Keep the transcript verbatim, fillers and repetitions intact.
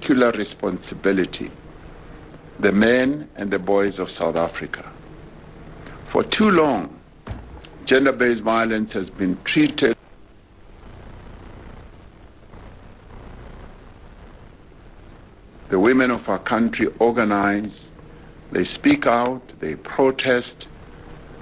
particular responsibility, the men and the boys of South Africa. For too long, gender-based violence has been treated the women of our country organize, they speak out, they protest,